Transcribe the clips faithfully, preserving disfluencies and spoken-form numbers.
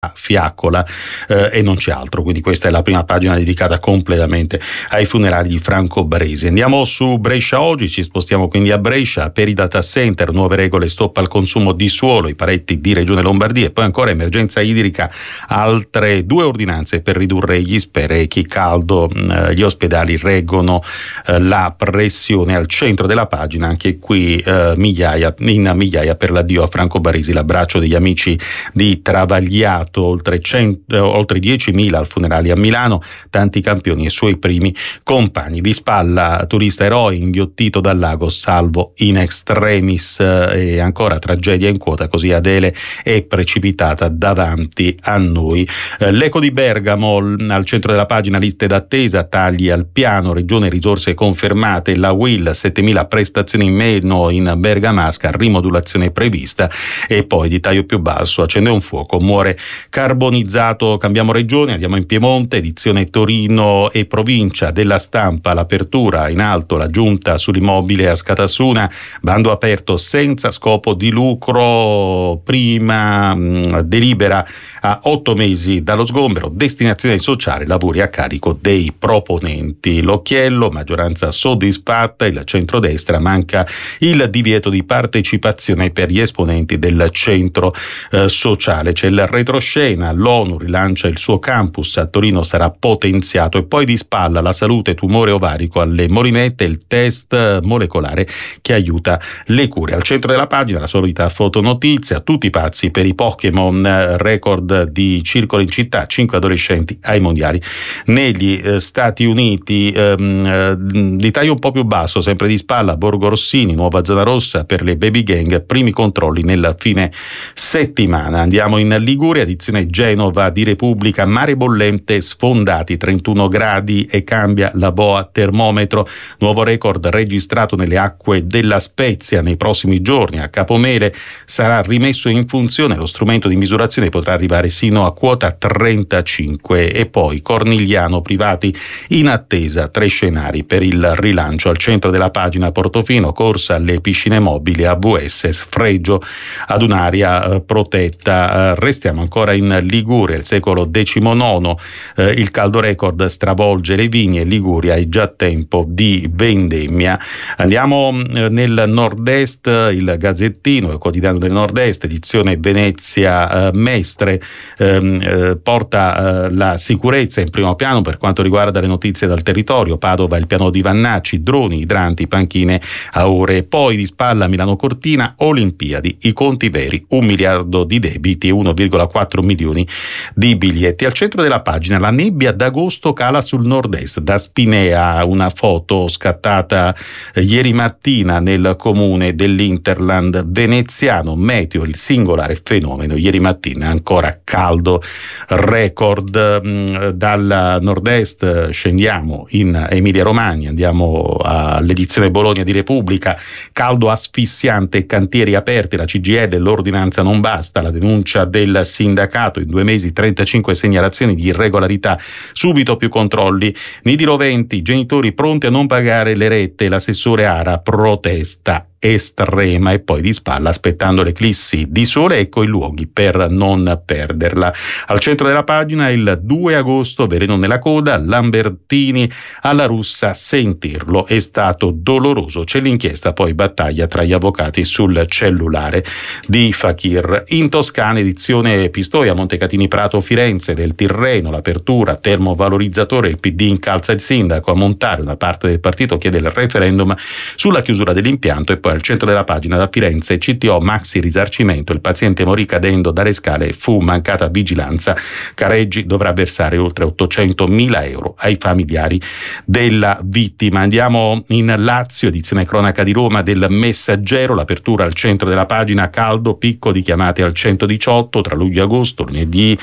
Fiaccola eh, e non c'è altro, quindi questa è la prima pagina dedicata completamente ai funerali di Franco Baresi. Andiamo su Brescia Oggi, ci spostiamo quindi a Brescia. Per i data center, nuove regole, stop al consumo di suolo, i paletti di Regione Lombardia, e poi ancora emergenza idrica, altre due ordinanze per ridurre gli sprechi. Caldo, eh, gli ospedali reggono eh, la pressione. Al centro della pagina anche qui eh, migliaia in migliaia per l'addio a Franco Baresi, l'abbraccio degli amici di Travagliato. Oltre, cento, eh, oltre diecimila al funerale a Milano, tanti campioni e suoi primi compagni. Di spalla, turista eroe inghiottito dal lago, salvo in extremis, eh, e ancora tragedia in quota, così Adele è precipitata davanti a noi. Eh, l'Eco di Bergamo, al centro della pagina, liste d'attesa, tagli al piano, regione risorse confermate, la U I L, settemila prestazioni in meno in Bergamasca, rimodulazione prevista. E poi di taglio più basso, accende un fuoco, muore carbonizzato. Cambiamo regione, andiamo in Piemonte, edizione Torino e provincia della Stampa, l'apertura in alto, la giunta sull'immobile a Scatassuna, bando aperto senza scopo di lucro, prima mh, delibera a otto mesi dallo sgombero, destinazione sociale, lavori a carico dei proponenti. L'occhiello, maggioranza soddisfatta, il centrodestra, manca il divieto di partecipazione per gli esponenti del centro eh, sociale. C'è il retroscena, l'ONU rilancia il suo campus, a Torino sarà potenziato. E poi di spalla, la salute, tumore ovarico alle molinette, il test molecolare che aiuta le cure. Al centro della pagina la solita fotonotizia, tutti pazzi per i Pokémon, record di circolo in città, cinque adolescenti ai mondiali negli eh, Stati Uniti. Ehm, eh, di taglio un po' più basso, sempre di spalla, Borgo Rossini, nuova zona rossa per le baby gang, primi controlli nel fine settimana. Andiamo in Liguria, edizione Genova di Repubblica, mare bollente, sfondati trentuno gradi e cambia la boa termometro, nuovo record registrato nelle acque della Spezia. Nei prossimi giorni a Capomele sarà rimesso in funzione lo strumento di misurazione, potrà arrivare sino a quota trentacinque. E poi Cornigliano, privati in attesa, tre scenari per il rilancio. Al centro della pagina Portofino, corsa alle piscine mobili, A V S, sfregio ad un'area eh, protetta. Eh, restiamo ancora in Liguria, il secolo diciannove, eh, il caldo record stravolge le vigne, Liguria è già tempo di vendemmia. Andiamo eh, nel nord-est, il Gazzettino, il quotidiano del nord-est, edizione Venezia eh, Mestre, ehm, eh, porta eh, la sicurezza in primo piano per quanto riguarda le notizie dal territorio. Padova, il piano di Vannacci, droni, idranti, panchine a ore. Poi di spalla Milano Cortina, Olimpiadi, i conti veri, un miliardo di debiti e uno virgola quattro milioni di biglietti. Al centro della pagina la nebbia d'agosto cala sul nord-est, da Spinea, una foto scattata eh, ieri mattina nel comune dell'Interland veneziano. Meteo, il singolare fenomeno, ieri mattina ancora caldo record. Mh, dal nord-est scendiamo in Emilia Romagna, andiamo all'edizione Bologna di Repubblica, caldo asfissiante, cantieri aperti, la C G I L, l'ordinanza non basta, la denuncia del sindacato, in due mesi trentacinque segnalazioni di irregolarità, subito più controlli, nidi roventi, genitori pronti a non pagare le rette, l'assessore Ara protesta estrema. E poi di spalla, aspettando l'eclissi di sole, ecco i luoghi per non perderla. Al centro della pagina il due agosto, veleno nella coda, Lambertini alla Russa, sentirlo è stato doloroso. C'è l'inchiesta, poi battaglia tra gli avvocati sul cellulare di Fakir. In Toscana, edizione Pistoia, Montecatini Prato Firenze, del Tirreno, l'apertura, termovalorizzatore, il P D incalza il sindaco a montare, una parte del partito chiede il referendum sulla chiusura dell'impianto. E poi al centro della pagina da Firenze, C T O maxi risarcimento, il paziente morì cadendo dalle scale, fu mancata vigilanza, Careggi dovrà versare oltre ottocentomila euro ai familiari della vittima. Andiamo in Lazio, edizione cronaca di Roma del Messaggero, l'apertura al centro della pagina, caldo, picco di chiamate al centodiciotto tra luglio e agosto, lunedì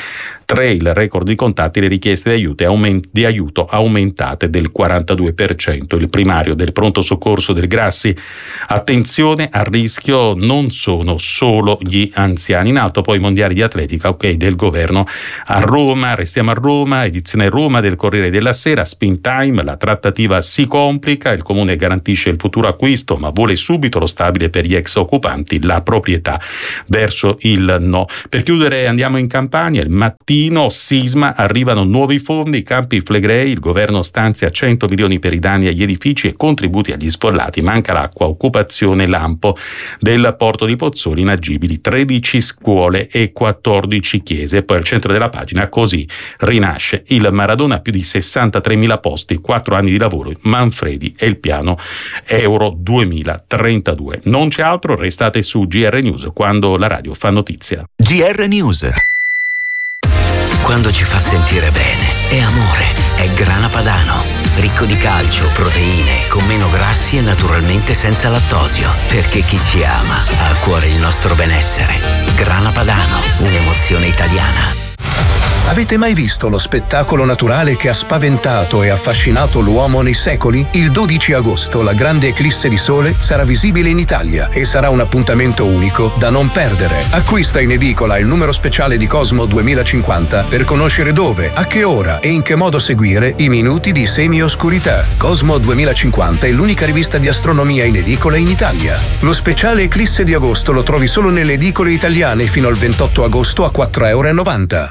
Tre il record di contatti, le richieste di aiuto, aument- di aiuto aumentate del quarantadue per cento. Il primario del pronto soccorso del Grassi: attenzione, a rischio non sono solo gli anziani. In alto poi i mondiali di atletica, ok, del governo a Roma. Restiamo a Roma, edizione Roma del Corriere della Sera, spin time, la trattativa si complica, il comune garantisce il futuro acquisto ma vuole subito lo stabile per gli ex occupanti, la proprietà verso il no. Per chiudere andiamo in Campania, il mattino, sisma, arrivano nuovi fondi, Campi Flegrei, il governo stanzia cento milioni per i danni agli edifici e contributi agli sfollati, manca l'acqua, occupazione lampo del porto di Pozzuoli, inagibili tredici scuole e quattordici chiese. Poi al centro della pagina, così rinasce il Maradona, più di sessantatremila posti, quattro anni di lavoro, Manfredi e il piano Euro duemilatrentadue. Non c'è altro, restate su G R News quando la radio fa notizia. G R News. Quando ci fa sentire bene, è amore, è Grana Padano. Ricco di calcio, proteine, con meno grassi e naturalmente senza lattosio. Perché chi ci ama ha a cuore il nostro benessere. Grana Padano, un'emozione italiana. Avete mai visto lo spettacolo naturale che ha spaventato e affascinato l'uomo nei secoli? Il dodici agosto la grande eclisse di sole sarà visibile in Italia e sarà un appuntamento unico da non perdere. Acquista in edicola il numero speciale di Cosmo duemilacinquanta per conoscere dove, a che ora e in che modo seguire i minuti di semi-oscurità. Cosmo duemilacinquanta è l'unica rivista di astronomia in edicola in Italia. Lo speciale eclisse di agosto lo trovi solo nelle edicole italiane fino al ventotto agosto a quattro euro e novanta.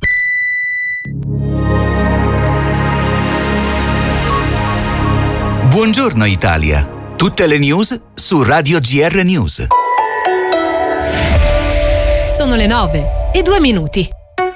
Buongiorno Italia, tutte le news su Radio G R News. Sono le nove e due minuti.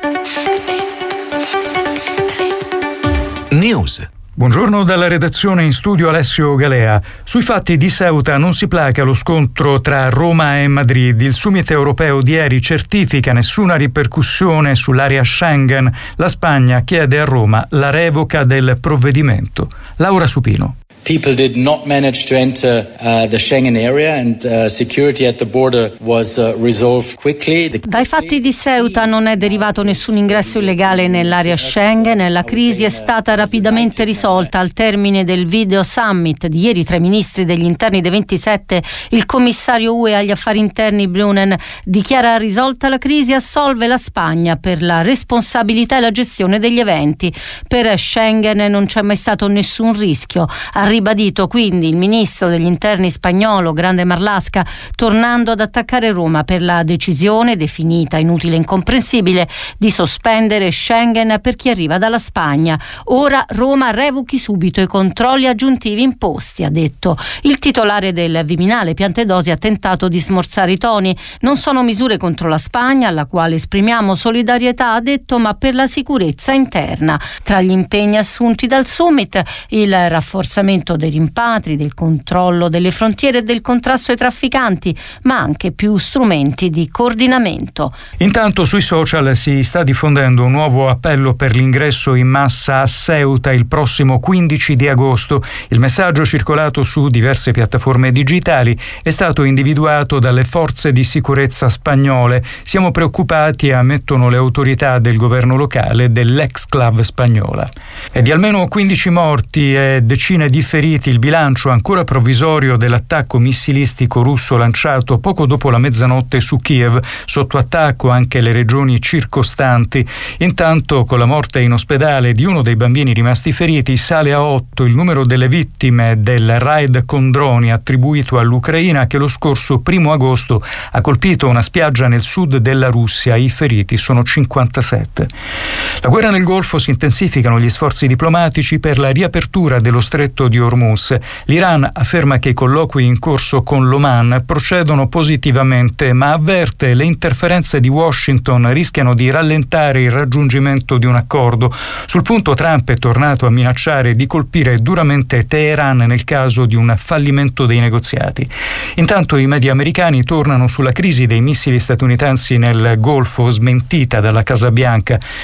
News. Buongiorno dalla redazione, in studio Alessio Galea. Sui fatti di Ceuta non si placa lo scontro tra Roma e Madrid. Il summit europeo di ieri certifica nessuna ripercussione sull'area Schengen. La Spagna chiede a Roma la revoca del provvedimento. Laura Supino. People did not manage to enter uh, the Schengen area and uh, security at the border was uh, resolved quickly. The... Dai fatti di Ceuta non è derivato nessun ingresso illegale nell'area Schengen. La crisi è stata rapidamente risolta al termine del video summit di ieri tra i ministri degli interni dei ventisette. Il commissario U E agli affari interni Brunen dichiara risolta la crisi e assolve la Spagna per la responsabilità e la gestione degli eventi. Per Schengen non c'è mai stato nessun rischio. Ha ribadito quindi il ministro degli interni spagnolo Grande Marlaska, tornando ad attaccare Roma per la decisione, definita inutile e incomprensibile, di sospendere Schengen per chi arriva dalla Spagna. Ora Roma revochi subito i controlli aggiuntivi imposti, ha detto. Il titolare del Viminale Piantedosi ha tentato di smorzare i toni. Non sono misure contro la Spagna, alla quale esprimiamo solidarietà, ha detto, ma per la sicurezza interna. Tra gli impegni assunti dal summit, il rafforzamento dei rimpatri, del controllo delle frontiere e del contrasto ai trafficanti, ma anche più strumenti di coordinamento. Intanto sui social si sta diffondendo un nuovo appello per l'ingresso in massa a Ceuta il prossimo quindici di agosto. Il messaggio, circolato su diverse piattaforme digitali, è stato individuato dalle forze di sicurezza spagnole. Siamo preoccupati, ammettono le autorità del governo locale, dell'ex-clav spagnola. E di almeno quindici morti e decine di feriti il bilancio ancora provvisorio dell'attacco missilistico russo lanciato poco dopo la mezzanotte su Kiev, sotto attacco anche le regioni circostanti. Intanto, con la morte in ospedale di uno dei bambini rimasti feriti, sale a otto il numero delle vittime del raid con droni attribuito all'Ucraina, che lo scorso primo agosto ha colpito una spiaggia nel sud della Russia. I feriti sono cinquantasette. La guerra nel Golfo, si intensificano gli sforzi diplomatici per la riapertura dello stretto di Hormuz. L'Iran afferma che i colloqui in corso con l'Oman procedono positivamente, ma avverte le interferenze di Washington rischiano di rallentare il raggiungimento di un accordo. Sul punto Trump è tornato a minacciare di colpire duramente Teheran nel caso di un fallimento dei negoziati. Intanto i media americani tornano sulla crisi dei missili statunitensi nel Golfo, smentita dalla Casa Bianca. Secondo un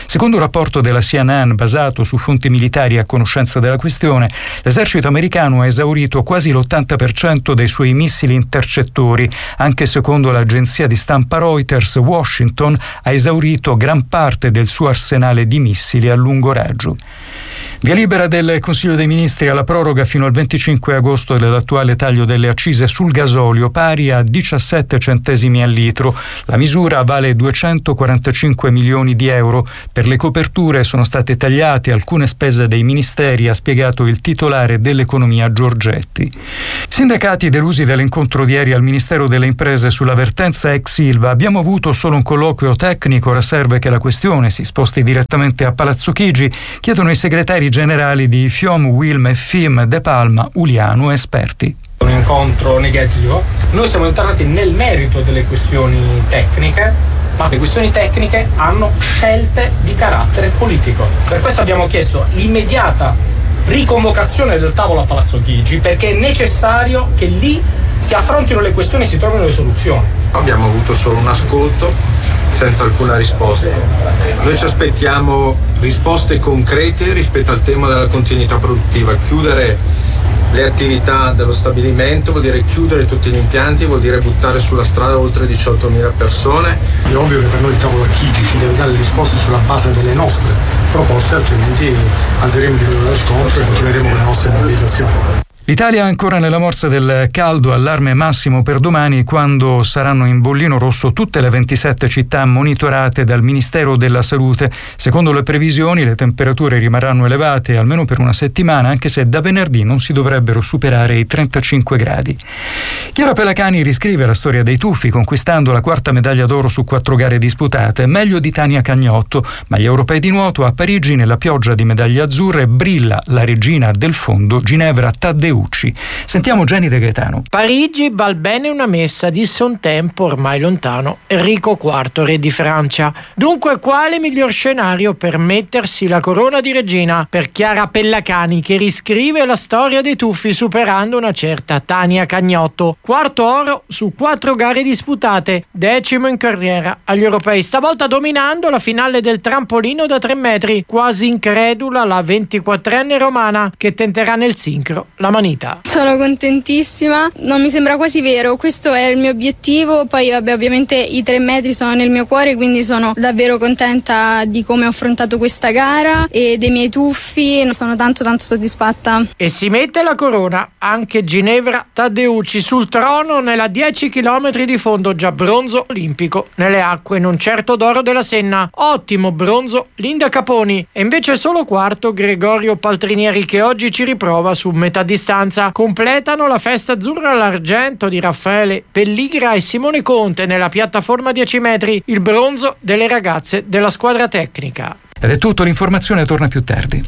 rapporto della C N N basato su fonti militari a conoscenza della questione, l'esercito americano ha esaurito quasi l'ottanta per cento dei suoi missili intercettori. Anche secondo l'agenzia di stampa Reuters, Washington ha esaurito gran parte del suo arsenale di missili a lungo raggio. Via libera del Consiglio dei Ministri alla proroga fino al venticinque agosto dell'attuale taglio delle accise sul gasolio pari a diciassette centesimi al litro. La misura vale duecentoquarantacinque milioni di euro. Per le coperture sono state tagliate alcune spese dei ministeri, ha spiegato il titolare dell'economia Giorgetti. Sindacati delusi dall'incontro di ieri al Ministero delle Imprese sulla vertenza ex Ilva. Abbiamo avuto solo un colloquio tecnico, ora serve che la questione si sposti direttamente a Palazzo Chigi, chiedono i segretari generali di FIOM, Wilm e F I M, De Palma, Uliano, esperti. Un incontro negativo. Noi siamo entrati nel merito delle questioni tecniche, ma le questioni tecniche hanno scelte di carattere politico. Per questo abbiamo chiesto l'immediata riconvocazione del tavolo a Palazzo Chigi, perché è necessario che lì si affrontino le questioni e si trovino le soluzioni. Abbiamo avuto solo un ascolto senza alcuna risposta. Noi ci aspettiamo risposte concrete rispetto al tema della continuità produttiva. Chiudere le attività dello stabilimento vuol dire chiudere tutti gli impianti, vuol dire buttare sulla strada oltre diciottomila persone. È ovvio che per noi il tavolo a Chigi ci deve dare le risposte sulla base delle nostre proposte, altrimenti alzeremo il livello dello scontro e continueremo con le nostre mobilitazioni. L'Italia è ancora nella morsa del caldo, allarme massimo per domani quando saranno in bollino rosso tutte le ventisette città monitorate dal Ministero della Salute. Secondo le previsioni le temperature rimarranno elevate almeno per una settimana, anche se da venerdì non si dovrebbero superare i trentacinque gradi. Chiara Pelacani riscrive la storia dei tuffi conquistando la quarta medaglia d'oro su quattro gare disputate, meglio di Tania Cagnotto, ma gli europei di nuoto a Parigi nella pioggia di medaglie azzurre brilla la regina del fondo Ginevra Taddeucci. Sentiamo Gianni De Gaetano. Parigi val bene una messa, disse un tempo ormai lontano Enrico quarto, re di Francia. Dunque quale miglior scenario per mettersi la corona di regina per Chiara Pellacani, che riscrive la storia dei tuffi superando una certa Tania Cagnotto. Quarto oro su quattro gare disputate, decimo in carriera agli europei, stavolta dominando la finale del trampolino da tre metri. Quasi incredula la ventiquattrenne romana che tenterà nel sincro la manina. Sono contentissima, non mi sembra quasi vero, questo è il mio obiettivo, poi vabbè, ovviamente i tre metri sono nel mio cuore, quindi sono davvero contenta di come ho affrontato questa gara e dei miei tuffi, sono tanto tanto soddisfatta. E si mette la corona anche Ginevra Taddeucci sul trono nella dieci chilometri di fondo, già bronzo olimpico nelle acque non certo d'oro della Senna. Ottimo bronzo Linda Caponi e invece solo quarto Gregorio Paltrinieri, che oggi ci riprova su metà distanza. Completano la festa azzurra all'argento di Raffaele Pelligra e Simone Conte nella piattaforma dieci metri, il bronzo delle ragazze della squadra tecnica. Ed è tutto, l'informazione torna più tardi.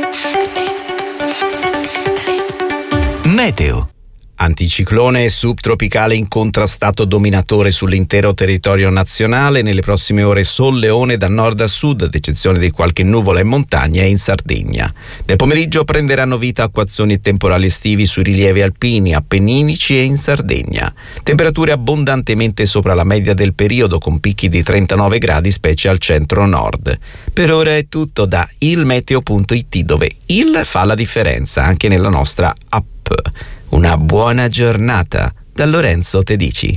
Meteo. Anticiclone subtropicale incontrastato dominatore sull'intero territorio nazionale. Nelle prossime ore solleone da nord a sud, ad eccezione di qualche nuvola in montagna e in Sardegna. Nel pomeriggio prenderanno vita acquazzoni e temporali estivi sui rilievi alpini, appenninici e in Sardegna. Temperature abbondantemente sopra la media del periodo, con picchi di trentanove gradi specie al centro-nord. Per ora è tutto da ilmeteo punto it, dove il fa la differenza anche nella nostra app. Una buona giornata da Lorenzo Tedici.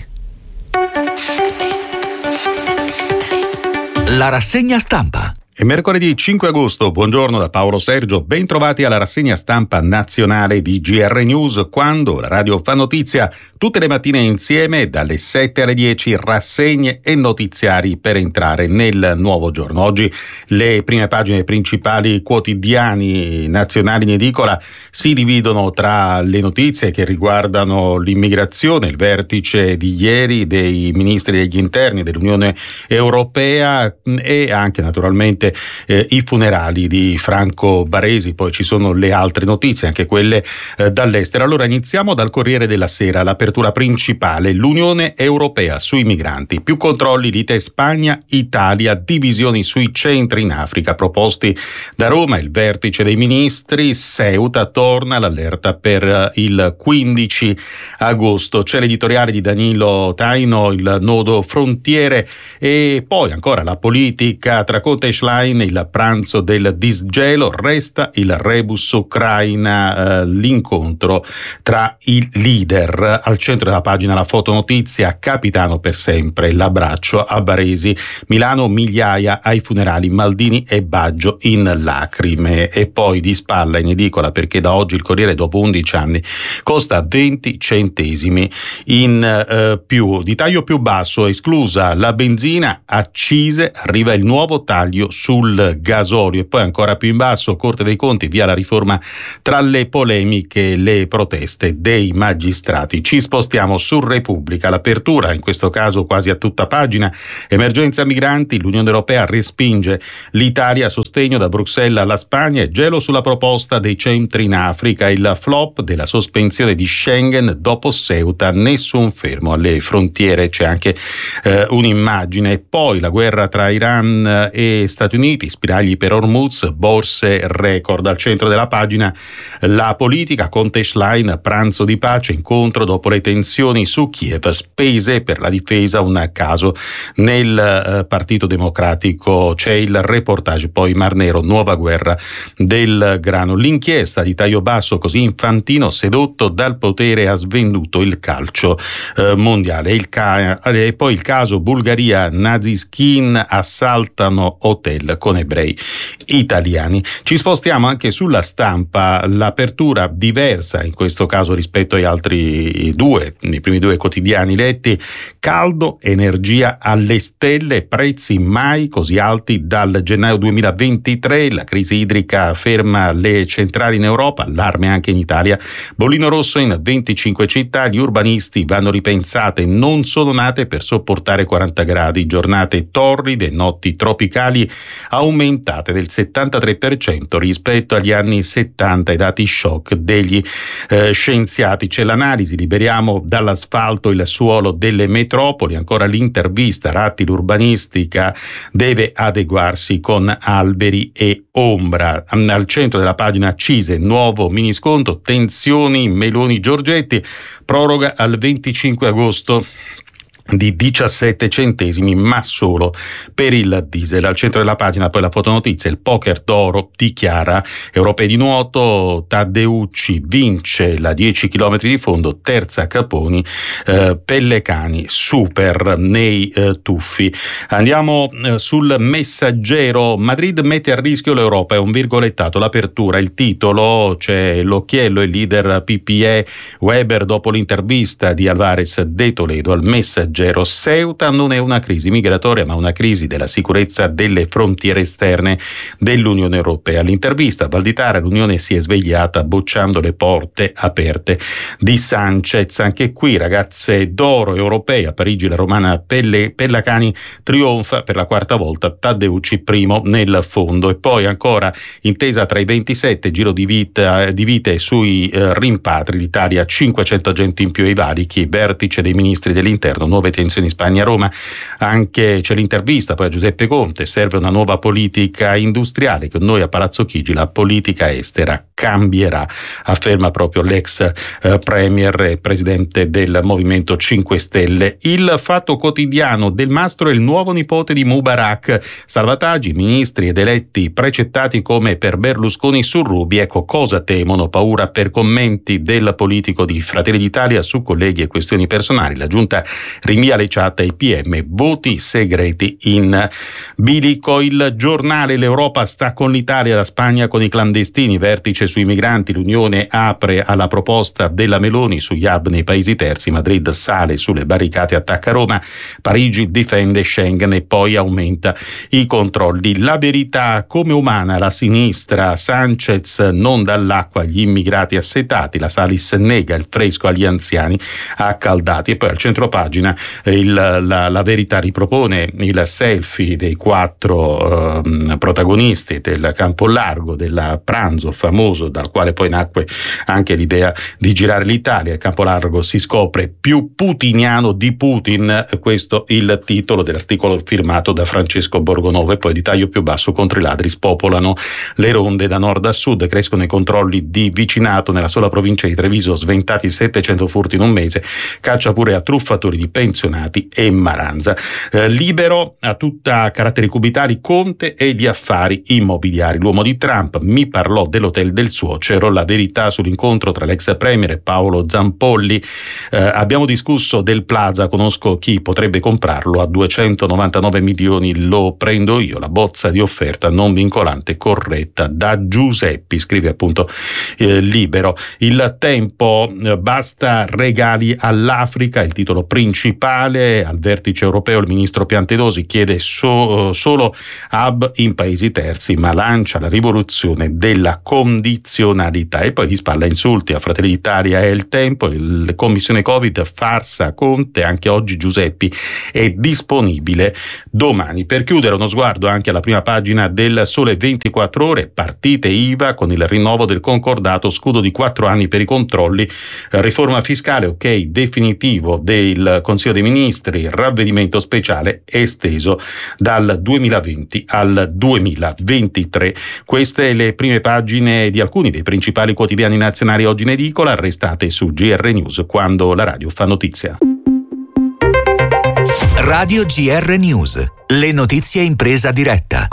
La rassegna stampa. È mercoledì cinque agosto, buongiorno da Paolo Sergio, ben trovati alla rassegna stampa nazionale di G R News, quando la radio fa notizia tutte le mattine insieme dalle sette alle dieci, rassegne e notiziari per entrare nel nuovo giorno. Oggi le prime pagine dei principali quotidiani nazionali in edicola si dividono tra le notizie che riguardano l'immigrazione, il vertice di ieri dei ministri degli interni dell'Unione Europea e anche naturalmente Eh, i funerali di Franco Baresi. Poi ci sono le altre notizie, anche quelle eh, dall'estero. Allora iniziamo dal Corriere della Sera, l'apertura principale, l'Unione Europea sui migranti, più controlli Lite e Spagna, Italia, divisioni sui centri in Africa proposti da Roma, il vertice dei ministri, Ceuta torna l'allerta per il quindici agosto. C'è l'editoriale di Danilo Taino, il nodo frontiere, e poi ancora la politica tra Conte e Schlein Schlein, il pranzo del disgelo, resta il rebus Ucraina, eh, l'incontro tra i leader. Al centro della pagina la fotonotizia, capitano per sempre, l'abbraccio a Baresi, Milano migliaia ai funerali, Maldini e Baggio in lacrime. E poi di spalla in edicola, perché da oggi il Corriere dopo undici anni costa venti centesimi in eh, più, di taglio più basso, esclusa la benzina, accise, arriva il nuovo taglio sul gasolio. E poi ancora più in basso, Corte dei Conti via la riforma tra le polemiche e le proteste dei magistrati. Ci spostiamo su Repubblica, l'apertura in questo caso quasi a tutta pagina, emergenza migranti, l'Unione Europea respinge l'Italia, sostegno da Bruxelles alla Spagna e gelo sulla proposta dei centri in Africa, il flop della sospensione di Schengen dopo Ceuta, nessun fermo alle frontiere, c'è anche eh, un'immagine. E poi la guerra tra Iran e Stati Uniti, spiragli per Hormuz, borse record. Al centro della pagina la politica, Conte e Schlein, pranzo di pace, incontro dopo le tensioni su Kiev, spese per la difesa, un caso nel eh, Partito Democratico. C'è il reportage, poi Mar Nero, nuova guerra del grano, l'inchiesta di taglio basso, così Infantino sedotto dal potere ha svenduto il calcio eh, mondiale. Il ca- e poi il caso Bulgaria, Naziskin assaltano hotel con ebrei italiani. Ci spostiamo anche sulla Stampa, l'apertura diversa in questo caso rispetto agli altri due, i primi due quotidiani letti, caldo, energia alle stelle, prezzi mai così alti dal gennaio duemilaventitré, la crisi idrica ferma le centrali in Europa, allarme anche in Italia, bollino rosso in venticinque città, gli urbanisti vanno ripensate, non sono nate per sopportare quaranta gradi, giornate torride, notti tropicali aumentate del settantatré per cento rispetto agli anni settanta, i dati shock degli eh, scienziati. C'è l'analisi, liberiamo dall'asfalto il suolo delle metropoli, ancora l'intervista, Ratti, l'urbanistica deve adeguarsi con alberi e ombra. Al centro della pagina accise, nuovo minisconto, tensioni, Meloni Giorgetti, proroga al venticinque agosto di diciassette centesimi, ma solo per il diesel. Al centro della pagina poi la fotonotizia, il poker d'oro dichiara europei di nuoto, Taddeucci vince la dieci chilometri di fondo, terza Caponi, eh, Pellecani super nei eh, tuffi. Andiamo eh, sul Messaggero, Madrid mette a rischio l'Europa, è un virgolettato, l'apertura, il titolo, c'è l'occhiello e leader P P E Weber dopo l'intervista di Alvarez de Toledo al Messaggero. Ceuta non è una crisi migratoria ma una crisi della sicurezza delle frontiere esterne dell'Unione Europea. All'intervista Valditara, l'Unione si è svegliata bocciando le porte aperte di Sanchez. Anche qui ragazze d'oro europee, a Parigi la romana Pelle, Pellacani trionfa per la quarta volta, Taddeucci primo nel fondo. E poi ancora intesa tra i ventisette, giro di, vita, di vite sui eh, rimpatri, l'Italia cinquecento agenti in più ai valichi, vertice dei ministri dell'interno, nuove tensioni in Spagna-Roma, anche c'è l'intervista poi a Giuseppe Conte, serve una nuova politica industriale, con noi a Palazzo Chigi la politica estera cambierà, afferma proprio l'ex eh, premier e presidente del Movimento cinque Stelle. Il Fatto Quotidiano, Del Mastro è il nuovo nipote di Mubarak, salvataggi, ministri ed eletti precettati come per Berlusconi su Ruby. Ecco cosa temono, paura per commenti del politico di Fratelli d'Italia su colleghi e questioni personali. La giunta rinvia le chat ai P M, voti segreti in bilico. Il Giornale, l'Europa sta con l'Italia, la Spagna con i clandestini, vertice sui migranti, l'Unione apre alla proposta della Meloni sugli hub nei paesi terzi, Madrid sale sulle barricate, attacca Roma, Parigi difende Schengen e poi aumenta i controlli. La Verità, come umana la sinistra, Sanchez non dall'acqua agli immigrati assetati, la Salis nega il fresco agli anziani accaldati. E poi al centro pagina il, la, la Verità ripropone il selfie dei quattro eh, protagonisti del campo largo, del pranzo famoso dal quale poi nacque anche l'idea di girare l'Italia. Il campo largo si scopre più putiniano di Putin, questo il titolo dell'articolo firmato da Francesco Borgonovo. E poi di taglio più basso, contro i ladri spopolano le ronde da nord a sud, crescono i controlli di vicinato, nella sola provincia di Treviso sventati settecento furti in un mese, caccia pure a truffatori di pensioni pensionati e Maranza. Eh, libero a tutta caratteri cubitali Conte e di affari immobiliari. L'uomo di Trump mi parlò dell'hotel del suocero, la verità sull'incontro tra l'ex premier e Paolo Zampolli. Eh, abbiamo discusso del Plaza, conosco chi potrebbe comprarlo a duecentonovantanove milioni, lo prendo io, la bozza di offerta non vincolante corretta da Giuseppi, scrive appunto eh, Libero. Il Tempo, eh, basta regali all'Africa, il titolo principale. Al vertice europeo il ministro Piantedosi chiede so, solo hub in paesi terzi, ma lancia la rivoluzione della condizionalità. E poi di spalla insulti a Fratelli d'Italia e Il Tempo, il commissione Covid, farsa Conte, anche oggi Giuseppi è disponibile domani. Per chiudere uno sguardo anche alla prima pagina del Sole ventiquattro Ore, partite I V A con il rinnovo del concordato, scudo di quattro anni per i controlli, riforma fiscale, ok definitivo del Consiglio dei Ministri, ravvedimento speciale esteso dal duemilaventi al duemilaventitré. Queste le prime pagine di alcuni dei principali quotidiani nazionali oggi in edicola, restate su G R News quando la radio fa notizia. Radio G R News, le notizie in presa diretta.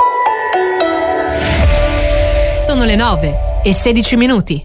Sono le nove e sedici minuti.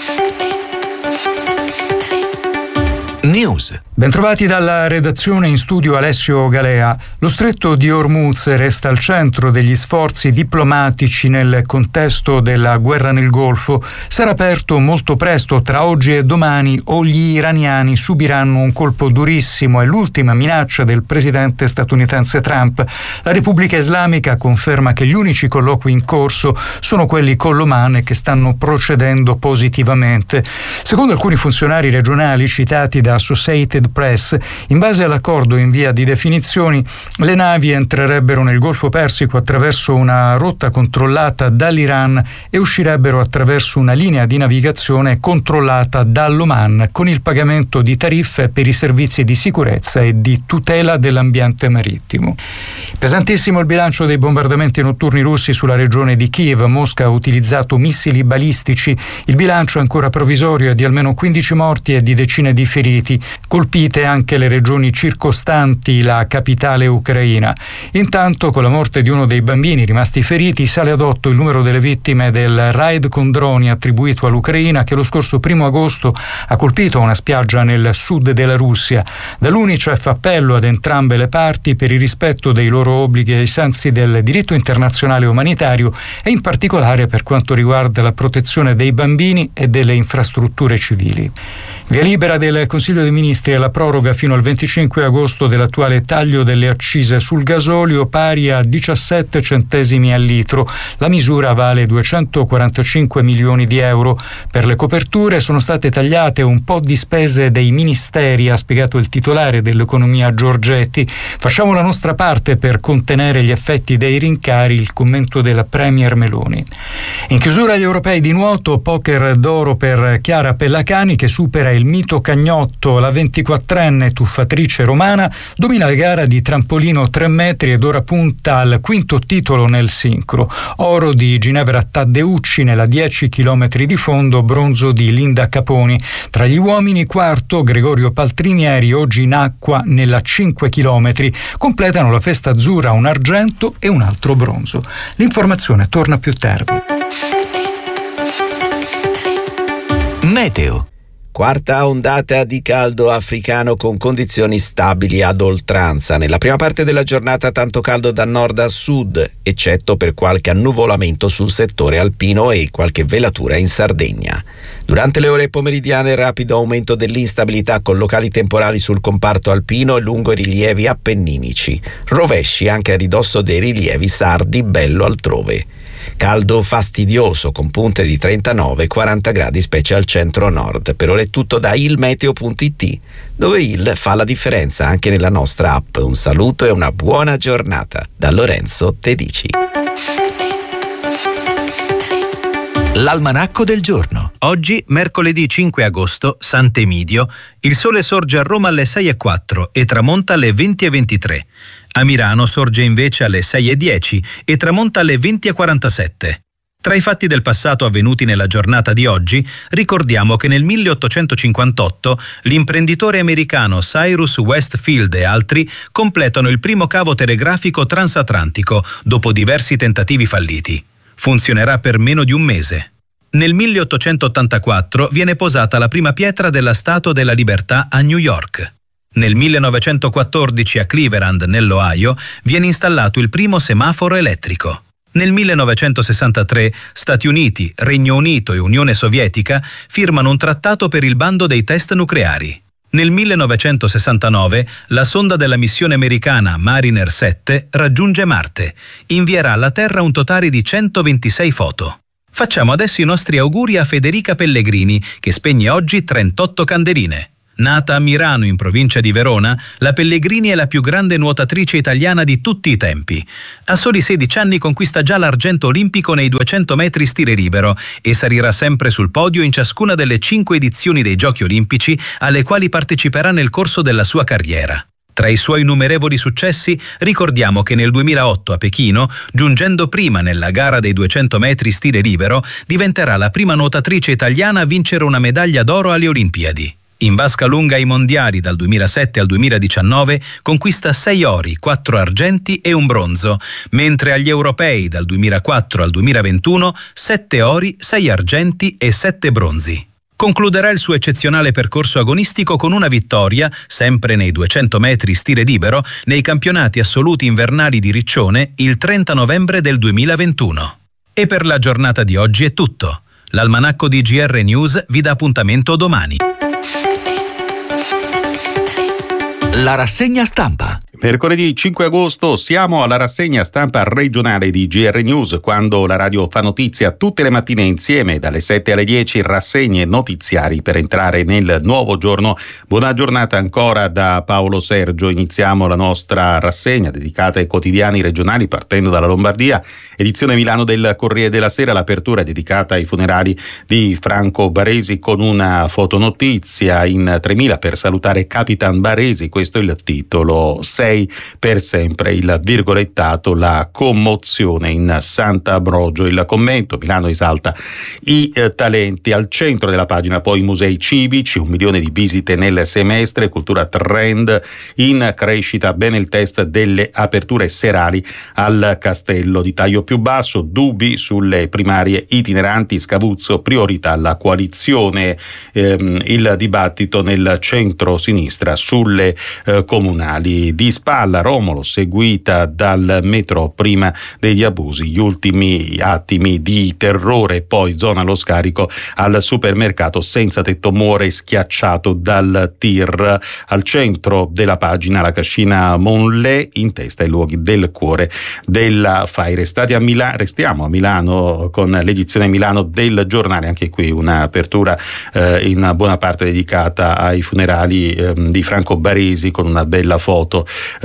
News. Bentrovati dalla redazione, in studio Alessio Galea. Lo stretto di Hormuz resta al centro degli sforzi diplomatici nel contesto della guerra nel Golfo. Sarà aperto molto presto, tra oggi e domani, o gli iraniani subiranno un colpo durissimo. È l'ultima minaccia del presidente statunitense Trump. La Repubblica Islamica conferma che gli unici colloqui in corso sono quelli con l'Oman e che stanno procedendo positivamente. Secondo alcuni funzionari regionali citati da Associated Press, in base all'accordo in via di definizioni, le navi entrerebbero nel Golfo Persico attraverso una rotta controllata dall'Iran e uscirebbero attraverso una linea di navigazione controllata dall'Oman, con il pagamento di tariffe per i servizi di sicurezza e di tutela dell'ambiente marittimo. Pesantissimo il bilancio dei bombardamenti notturni russi sulla regione di Kiev. Mosca ha utilizzato missili balistici. Il bilancio è ancora provvisorio, è di almeno quindici morti e di decine di feriti. Colpite anche le regioni circostanti la capitale ucraina. Intanto, con la morte di uno dei bambini rimasti feriti, sale ad otto il numero delle vittime del raid con droni attribuito all'Ucraina, che lo scorso primo agosto ha colpito una spiaggia nel sud della Russia. Dall'Unicef appello ad entrambe le parti per il rispetto dei loro obblighi ai sensi del diritto internazionale umanitario e in particolare per quanto riguarda la protezione dei bambini e delle infrastrutture civili. Via libera del Consiglio dei Ministri alla proroga fino al venticinque agosto dell'attuale taglio delle accise sul gasolio, pari a diciassette centesimi al litro. La misura vale duecentoquarantacinque milioni di euro. Per le coperture sono state tagliate un po' di spese dei ministeri, ha spiegato il titolare dell'economia Giorgetti. Facciamo la nostra parte per contenere gli effetti dei rincari, il commento della Premier Meloni. In chiusura agli europei di nuoto, poker d'oro per Chiara Pellacani, che supera il il mito Cagnotto. La ventiquattrenne tuffatrice romana domina la gara di trampolino tre metri ed ora punta al quinto titolo nel sincro. Oro di Ginevra Taddeucci nella dieci chilometri di fondo, bronzo di Linda Caponi. Tra gli uomini quarto Gregorio Paltrinieri, oggi in acqua nella cinque chilometri. Completano la festa azzurra un argento e un altro bronzo. L'informazione torna più tardi. Meteo. Quarta ondata di caldo africano con condizioni stabili ad oltranza. Nella prima parte della giornata tanto caldo da nord a sud, eccetto per qualche annuvolamento sul settore alpino e qualche velatura in Sardegna. Durante le ore pomeridiane rapido aumento dell'instabilità con locali temporali sul comparto alpino e lungo i rilievi appenninici. Rovesci anche a ridosso dei rilievi sardi, bello altrove. Caldo fastidioso con punte di trentanove quaranta gradi specie al centro-nord. Per ora è tutto da ilmeteo punto it, dove il fa la differenza anche nella nostra app. Un saluto e una buona giornata da Lorenzo Tedici. L'almanacco del giorno. Oggi, mercoledì cinque agosto, Sant'Emidio, il sole sorge a Roma alle sei e quattro e tramonta alle venti e ventitré. A Milano sorge invece alle sei e dieci e tramonta alle venti e quarantasette. Tra Tra i fatti del passato avvenuti nella giornata di oggi, ricordiamo che nel milleottocentocinquantotto l'imprenditore americano Cyrus Westfield e altri completano il primo cavo telegrafico transatlantico dopo diversi tentativi falliti. Funzionerà per meno di un mese. Nel milleottocentottantaquattro viene posata la prima pietra della Statua della Libertà a New York. Nel millenovecentoquattordici a Cleveland, nell'Ohio, viene installato il primo semaforo elettrico. Nel millenovecentosessantatré Stati Uniti, Regno Unito e Unione Sovietica firmano un trattato per il bando dei test nucleari. Nel millenovecentosessantanove la sonda della missione americana Mariner sette raggiunge Marte. Invierà alla Terra un totale di centoventisei foto. Facciamo adesso i nostri auguri a Federica Pellegrini, che spegne oggi trentotto candeline. Nata a Mirano, in provincia di Verona, la Pellegrini è la più grande nuotatrice italiana di tutti i tempi. A soli sedici anni conquista già l'argento olimpico nei duecento metri stile libero e salirà sempre sul podio in ciascuna delle cinque edizioni dei Giochi Olimpici alle quali parteciperà nel corso della sua carriera. Tra i suoi innumerevoli successi ricordiamo che nel duemilaotto a Pechino, giungendo prima nella gara dei duecento metri stile libero, diventerà la prima nuotatrice italiana a vincere una medaglia d'oro alle Olimpiadi. In vasca lunga ai mondiali dal duemilasette al duemiladiciannove conquista sei ori, quattro argenti e un bronzo, mentre agli europei dal duemilaquattro al duemilaventuno sette ori, sei argenti e sette bronzi. Concluderà il suo eccezionale percorso agonistico con una vittoria, sempre nei duecento metri stile libero, nei campionati assoluti invernali di Riccione il trenta novembre del duemilaventuno. E per la giornata di oggi è tutto. L'almanacco di G R News vi dà appuntamento domani. La rassegna stampa. Mercoledì cinque agosto siamo alla rassegna stampa regionale di G R News, quando la radio fa notizia tutte le mattine insieme dalle sette alle dieci, rassegne notiziari per entrare nel nuovo giorno. Buona giornata ancora da Paolo Sergio. Iniziamo la nostra rassegna dedicata ai quotidiani regionali partendo dalla Lombardia. Edizione Milano del Corriere della Sera, l'apertura è dedicata ai funerali di Franco Baresi con una fotonotizia in tremila per salutare Capitan Baresi. Questo è il titolo. sei per sempre, il virgolettato, la commozione in Sant'Ambrogio. Il commento: Milano esalta i eh, talenti. Al centro della pagina poi i musei civici, un milione di visite nel semestre, cultura trend in crescita, bene il test delle aperture serali al Castello di taglio più basso, dubbi sulle primarie itineranti, Scavuzzo, priorità alla coalizione, ehm, il dibattito nel centro-sinistra sulle eh, comunali. Di spalla Romolo, seguita dal metro prima degli abusi, gli ultimi attimi di terrore, poi zona allo scarico al supermercato senza tetto muore schiacciato dal tir. Al centro della pagina la cascina Monlè, in testa ai luoghi del cuore della Faire. Stati a Milano, restiamo a Milano con l'edizione Milano del giornale, anche qui un'apertura eh, in buona parte dedicata ai funerali eh, di Franco Baresi, con una bella foto eh,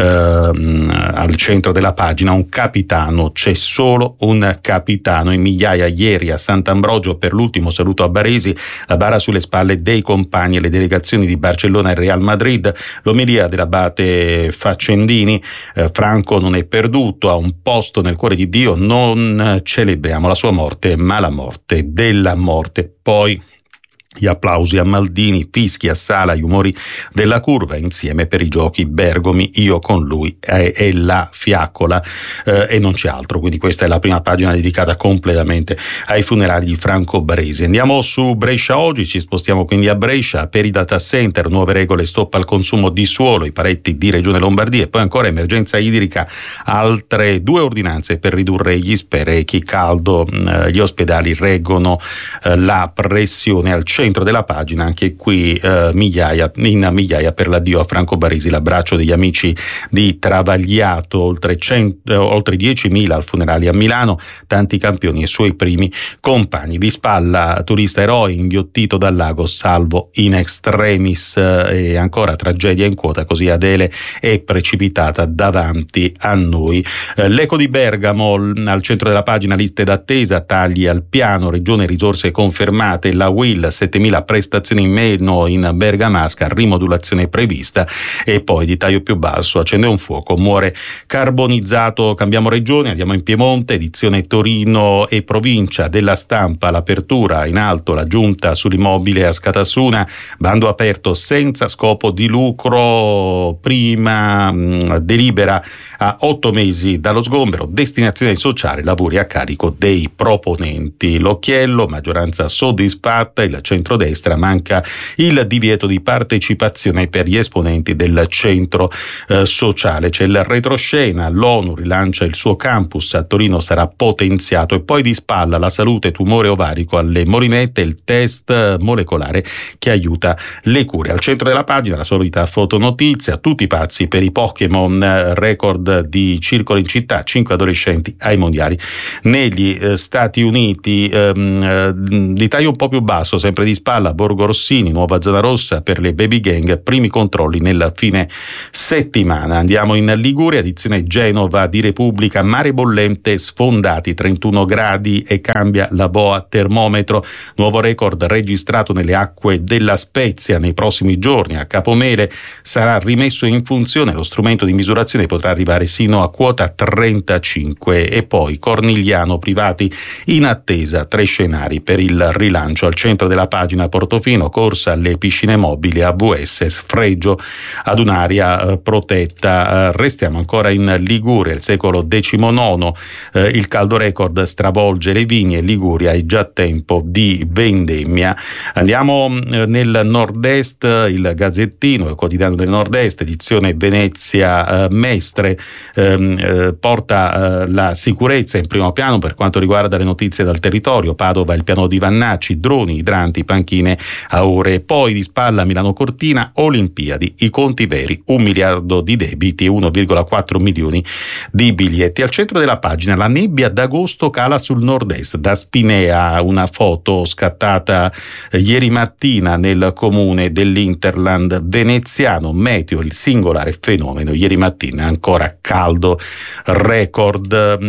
al centro della pagina. Un capitano, c'è solo un capitano. In migliaia ieri a Sant'Ambrogio per l'ultimo saluto a Baresi, la bara sulle spalle dei compagni e le delegazioni di Barcellona e Real Madrid. L'omelia dell'abate Faccendini: eh, Franco non è perduto, ha un posto nel cuore di Dio, non celebriamo la sua morte ma la morte della morte. Poi gli applausi a Maldini, fischi a Sala, gli umori della curva, insieme per i giochi Bergomi, io con lui e, e la fiaccola eh, e non c'è altro. Quindi questa è la prima pagina dedicata completamente ai funerali di Franco Baresi. Andiamo su Brescia oggi, ci spostiamo quindi a Brescia per i data center, nuove regole, stop al consumo di suolo, i paletti di Regione Lombardia e poi ancora emergenza idrica, altre due ordinanze per ridurre gli sprechi, caldo, eh, gli ospedali reggono eh, la pressione. Al centro della pagina anche qui eh, migliaia in migliaia per l'addio a Franco Baresi, l'abbraccio degli amici di Travagliato, oltre, cento, eh, oltre diecimila al funerale a Milano, tanti campioni e suoi primi compagni. Di spalla turista eroe inghiottito dal lago, salvo in extremis, eh, e ancora tragedia in quota, così Adele è precipitata davanti a noi. Eh, l'eco di Bergamo al centro della pagina, liste d'attesa, tagli al piano, regione risorse confermate, la Will settemila prestazioni in meno in bergamasca, rimodulazione prevista. E poi di taglio più basso, accende un fuoco, muore carbonizzato. Cambiamo regione, andiamo in Piemonte, edizione Torino e provincia della Stampa, l'apertura in alto, la giunta sull'immobile a Scatassuna, bando aperto senza scopo di lucro, prima mh, delibera a otto mesi dallo sgombero, destinazione sociale, lavori a carico dei proponenti. L'occhiello, maggioranza soddisfatta, il centrodestra, manca il divieto di partecipazione per gli esponenti del centro eh, sociale. C'è il retroscena, l'ONU rilancia il suo campus a Torino, sarà potenziato. E poi di spalla la salute, tumore ovarico alle Molinette, il test molecolare che aiuta le cure. Al centro della pagina la solita fotonotizia, tutti pazzi per i Pokémon, record di circolo in città, cinque adolescenti ai mondiali negli eh, Stati Uniti. Ehm, eh, di taglio un po' più basso, sempre di spalla, Borgo Rossini, nuova zona rossa per le baby gang, primi controlli nel fine settimana. Andiamo in Liguria, edizione Genova di Repubblica, mare bollente, sfondati trentuno gradi e cambia la boa termometro, nuovo record registrato nelle acque della Spezia. Nei prossimi giorni a Capomele sarà rimesso in funzione lo strumento di misurazione, potrà arrivare sino a quota trentacinque. E poi Cornigliano, privati in attesa, tre scenari per il rilancio. Al centro della pagina Portofino, corsa alle piscine mobili, A V S, sfregio ad un'area eh, protetta. Eh, restiamo ancora in Liguria, il secolo diciannove, eh, il caldo record stravolge le vigne, Liguria è già tempo di vendemmia. Andiamo eh, nel nord-est, il Gazzettino, il quotidiano del nord-est, edizione Venezia, eh, Mestre, ehm, eh, porta eh, la sicurezza in primo piano per quanto riguarda le notizie dal territorio. Padova, il piano di Vannacci, droni, idranti, panchine a ore. Poi di spalla Milano Cortina, Olimpiadi, i conti veri, un miliardo di debiti e uno virgola quattro milioni di biglietti. Al centro della pagina la nebbia d'agosto cala sul nord-est, da Spinea, una foto scattata ieri mattina nel comune dell'Interland veneziano. Meteo, il singolare fenomeno, ieri mattina ancora caldo record.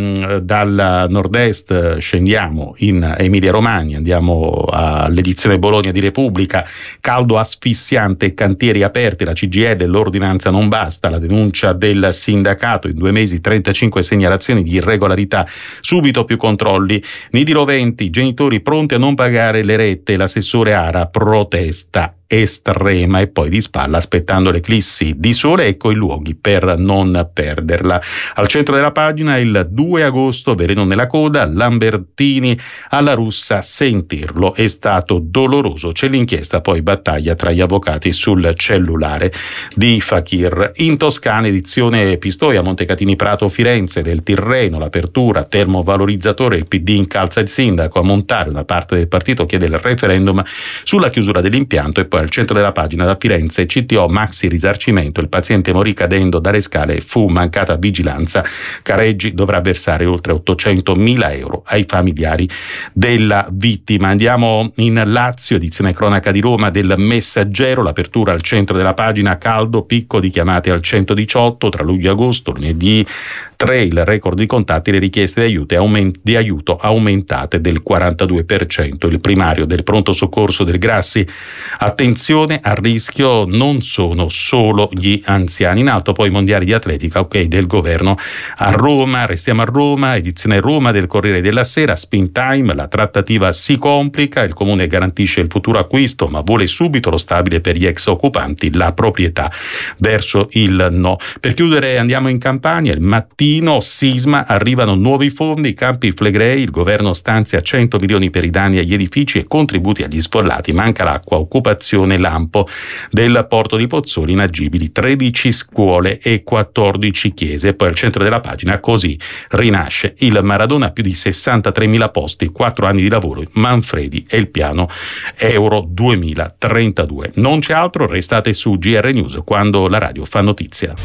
Dal nord-est scendiamo in Emilia Romagna, andiamo all'edizione Bologna di Repubblica, caldo asfissiante, cantieri aperti, la C G I L, l'ordinanza non basta, la denuncia del sindacato, in due mesi trentacinque segnalazioni di irregolarità, subito più controlli, nidi roventi, genitori pronti a non pagare le rette, l'assessore Ara protesta estrema. E poi di spalla, aspettando l'eclissi di sole, ecco i luoghi per non perderla. Al centro della pagina il due agosto, veleno nella coda, Lambertini alla Russa, sentirlo è stato doloroso. C'è l'inchiesta, poi battaglia tra gli avvocati sul cellulare di Fakir. In Toscana, edizione Pistoia, Montecatini Prato, Firenze, del Tirreno, l'apertura, termovalorizzatore, il P D incalza il sindaco a montare, una parte del partito chiede il referendum sulla chiusura dell'impianto. E poi al centro della pagina da Firenze, C T O maxi risarcimento, il paziente morì cadendo dalle scale, fu mancata vigilanza, Careggi dovrà versare oltre ottocentomila euro ai familiari della vittima. Andiamo in Lazio, edizione cronaca di Roma del Messaggero, l'apertura al centro della pagina, caldo, picco di chiamate al centodiciotto tra luglio e agosto, lunedì tre il record di contatti, le richieste di aiuto, aument- di aiuto aumentate del quarantadue per cento. Il primario del pronto soccorso del Grassi, attenzione, a rischio non sono solo gli anziani. In alto poi i mondiali di atletica, ok, del governo a Roma. Restiamo a Roma, edizione Roma del Corriere della Sera, spin time, la trattativa si complica, il comune garantisce il futuro acquisto ma vuole subito lo stabile per gli ex occupanti, la proprietà verso il no. Per chiudere andiamo in Campania, il mattino, sisma, arrivano nuovi fondi, Campi Flegrei, il governo stanzia cento milioni per i danni agli edifici e contributi agli sfollati, manca l'acqua, occupazione lampo del porto di Pozzuoli, inagibili tredici scuole e quattordici chiese. Poi al centro della pagina, così rinasce il Maradona, più di sessantatremila posti, quattro anni di lavoro, Manfredi e il piano Euro duemilatrentadue. Non c'è altro, restate su G R News quando la radio fa notizia.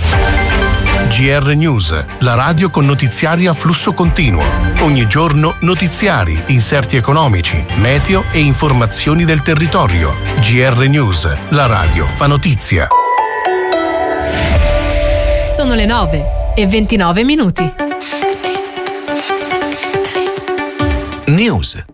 G R News, la radio con notiziari a flusso continuo. Ogni giorno notiziari, inserti economici, meteo e informazioni del territorio. G R News, la radio fa notizia. Sono le nove e ventinove minuti. News.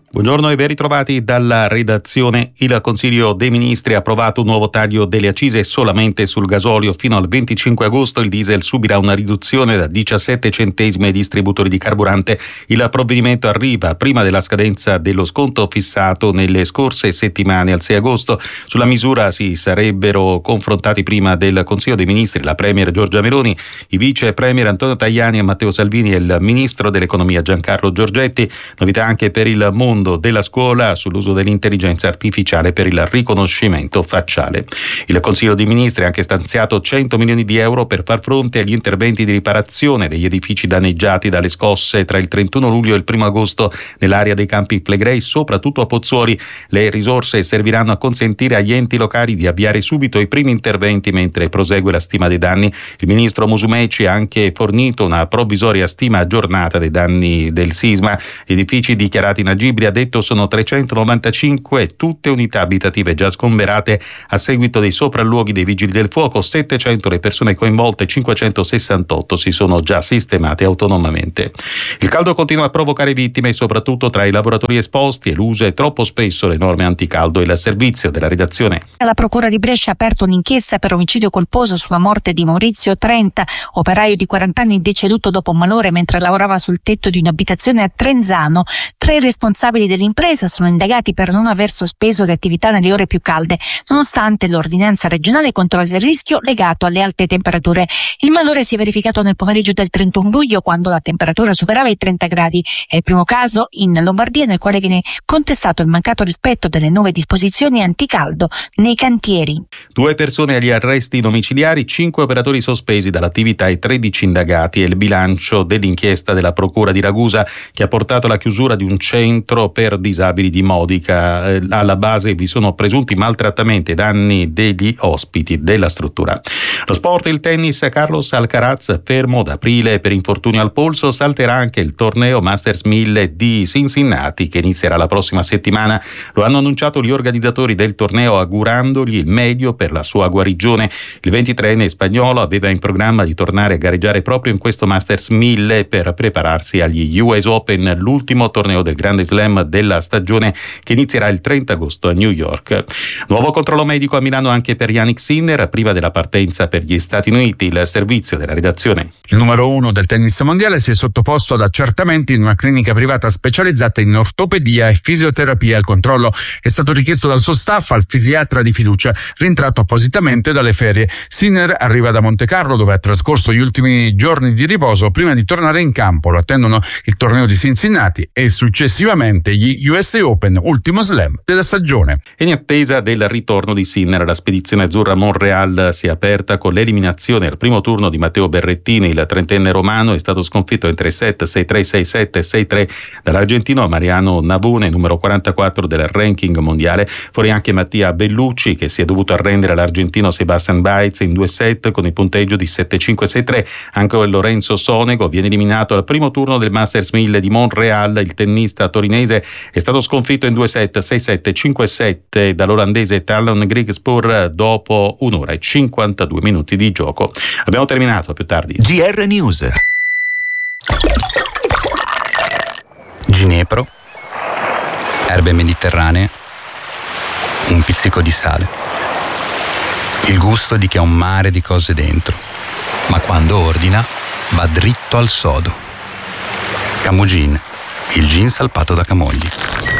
Buongiorno e ben ritrovati dalla redazione. Il Consiglio dei Ministri ha approvato un nuovo taglio delle accise solamente sul gasolio. Fino al venticinque agosto il diesel subirà una riduzione da diciassette centesimi ai distributori di carburante. Il provvedimento arriva prima della scadenza dello sconto fissato nelle scorse settimane. Al sei agosto sulla misura si sarebbero confrontati prima del Consiglio dei Ministri la Premier Giorgia Meloni, i Vice Premier Antonio Tajani e Matteo Salvini e il Ministro dell'Economia Giancarlo Giorgetti. Novità anche per il mondo della scuola sull'uso dell'intelligenza artificiale per il riconoscimento facciale. Il Consiglio dei Ministri ha anche stanziato cento milioni di euro per far fronte agli interventi di riparazione degli edifici danneggiati dalle scosse tra il trentuno luglio e il primo agosto nell'area dei Campi Flegrei, soprattutto a Pozzuoli. Le risorse serviranno a consentire agli enti locali di avviare subito i primi interventi mentre prosegue la stima dei danni. Il ministro Musumeci ha anche fornito una provvisoria stima aggiornata dei danni del sisma. Gli edifici dichiarati inagibili, ha detto, sono trecentonovantacinque, tutte unità abitative già sgomberate a seguito dei sopralluoghi dei vigili del fuoco, settecento le persone coinvolte, cinquecentosessantotto si sono già sistemate autonomamente. Il caldo continua a provocare vittime, soprattutto tra i lavoratori esposti, e l'uso è troppo spesso le norme anticaldo. Il servizio della redazione. La Procura di Brescia ha aperto un'inchiesta per omicidio colposo sulla morte di Maurizio Trenta, operaio di quaranta anni deceduto dopo un malore mentre lavorava sul tetto di un'abitazione a Trenzano. Tre responsabili dell'impresa sono indagati per non aver sospeso le attività nelle ore più calde, nonostante l'ordinanza regionale contro il rischio legato alle alte temperature. Il malore si è verificato nel pomeriggio del trentuno luglio, quando la temperatura superava i trenta gradi. È il primo caso in Lombardia nel quale viene contestato il mancato rispetto delle nuove disposizioni anticaldo nei cantieri. Due persone agli arresti domiciliari, cinque operatori sospesi dall'attività e tredici indagati. È il bilancio dell'inchiesta della Procura di Ragusa, che ha portato alla chiusura di un centro per disabili di Modica. Eh, alla base vi sono presunti maltrattamenti e danni degli ospiti della struttura. Lo sport, il tennis, Carlos Alcaraz fermo da aprile per infortunio al polso. Salterà anche il torneo Masters mille di Cincinnati, che inizierà la prossima settimana. Lo hanno annunciato gli organizzatori del torneo, augurandogli il meglio per la sua guarigione. Il ventitreenne spagnolo aveva in programma di tornare a gareggiare proprio in questo Masters mille per prepararsi agli U S Open, l'ultimo torneo del Grande Slam della stagione, che inizierà il trenta agosto a New York. Nuovo controllo medico a Milano anche per Jannik Sinner prima della partenza per gli Stati Uniti. Il servizio della redazione. Il numero uno del tennis mondiale si è sottoposto ad accertamenti in una clinica privata specializzata in ortopedia e fisioterapia. Il controllo è stato richiesto dal suo staff al fisiatra di fiducia, rientrato appositamente dalle ferie. Sinner arriva da Monte Carlo, dove ha trascorso gli ultimi giorni di riposo prima di tornare in campo. Lo attendono il torneo di Cincinnati e successivamente gli U S Open, ultimo slam della stagione. E in attesa del ritorno di Sinner, la spedizione azzurra a Montreal si è aperta con l'eliminazione al primo turno di Matteo Berrettini. Il trentenne romano è stato sconfitto in tre set, sei tre, sei sette, sei tre dall'argentino Mariano Navone, numero quarantaquattro del ranking mondiale. Fuori anche Mattia Bellucci, che si è dovuto arrendere all'argentino Sebastian Baez in due set con il punteggio di sette cinque, sei tre. Anche Lorenzo Sonego viene eliminato al primo turno del Masters mille di Montreal. Il tennista torinese è stato sconfitto in due set, sei sette, cinque sette dall'olandese Talon Griegspoor dopo un'ora e cinquantadue minuti di gioco. Abbiamo terminato, a più tardi. G R News. Ginepro, erbe mediterranee, un pizzico di sale. Il gusto di chi ha un mare di cose dentro, ma quando ordina va dritto al sodo. Camogin, il gin salpato da Camogli.